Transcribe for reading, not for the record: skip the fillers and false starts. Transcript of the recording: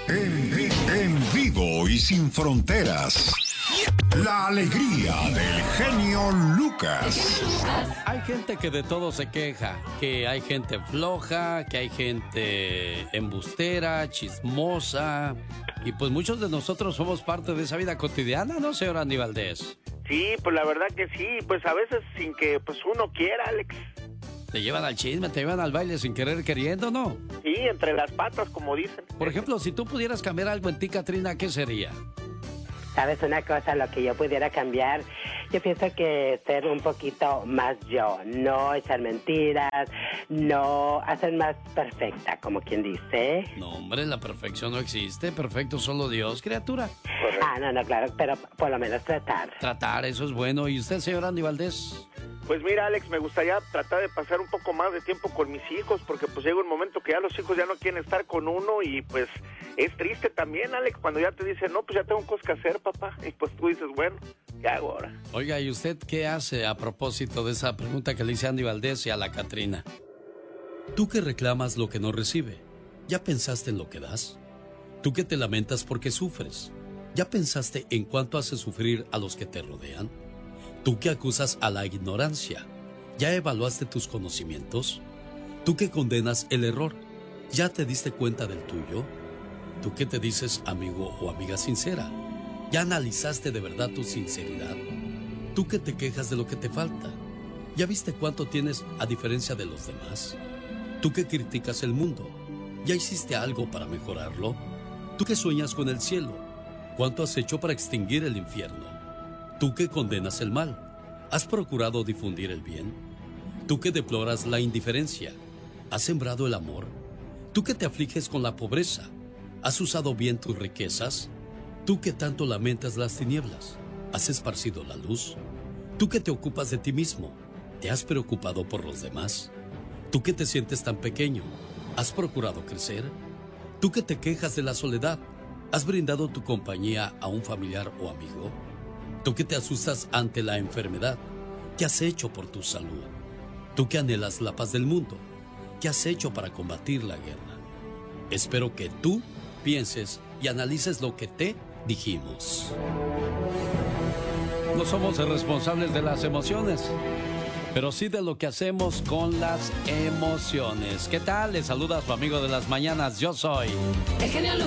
En vivo y sin fronteras. La alegría del genio Lucas. Hay gente que de todo se queja, que hay gente floja, que hay gente embustera, chismosa, y pues muchos de nosotros somos parte de esa vida cotidiana, ¿no, señor Andy Valdés? Sí, pues la verdad que sí, pues a veces sin que pues uno quiera, Alex. Te llevan al chisme, te llevan al baile sin querer queriendo, ¿no? Sí, entre las patas, como dicen. Por ejemplo, si tú pudieras cambiar algo en ti, Catrina, ¿qué sería? ¿Sabes una cosa? Lo que yo pudiera cambiar, yo pienso que ser un poquito más yo, no echar mentiras, no hacer más perfecta, como quien dice. No, hombre, la perfección no existe, perfecto solo Dios, criatura. No, claro, pero por lo menos tratar. Tratar, eso es bueno. ¿Y usted, señor Andy Valdés? Pues mira, Alex, me gustaría tratar de pasar un poco más de tiempo con mis hijos, porque pues llega un momento que ya los hijos ya no quieren estar con uno y pues es triste también, Alex, cuando ya te dicen, no, pues ya tengo cosas que hacer, papá, y pues tú dices, bueno, ¿qué hago ahora? Oiga, ¿y usted qué hace a propósito de esa pregunta que le hice a Andy Valdés y a la Catrina? Tú que reclamas lo que no recibe, ¿ya pensaste en lo que das? Tú que te lamentas porque sufres, ¿ya pensaste en cuánto hace sufrir a los que te rodean? Tú que acusas a la ignorancia, ¿ya evaluaste tus conocimientos? Tú que condenas el error, ¿ya te diste cuenta del tuyo? Tú que te dices amigo o amiga sincera, ¿ya analizaste de verdad tu sinceridad? Tú que te quejas de lo que te falta, ¿ya viste cuánto tienes a diferencia de los demás? Tú que criticas el mundo, ¿ya hiciste algo para mejorarlo? Tú que sueñas con el cielo, ¿cuánto has hecho para extinguir el infierno? Tú que condenas el mal, ¿has procurado difundir el bien? Tú que deploras la indiferencia, ¿has sembrado el amor? Tú que te afliges con la pobreza, ¿has usado bien tus riquezas? Tú que tanto lamentas las tinieblas, ¿has esparcido la luz? Tú que te ocupas de ti mismo, ¿te has preocupado por los demás? Tú que te sientes tan pequeño, ¿has procurado crecer? Tú que te quejas de la soledad, ¿has brindado tu compañía a un familiar o amigo? Tú que te asustas ante la enfermedad, ¿qué has hecho por tu salud? Tú que anhelas la paz del mundo, ¿qué has hecho para combatir la guerra? Espero que tú pienses y analices lo que te dijimos. No somos responsables de las emociones, pero sí de lo que hacemos con las emociones. ¿Qué tal? Les saluda a su amigo de las mañanas. Yo soy...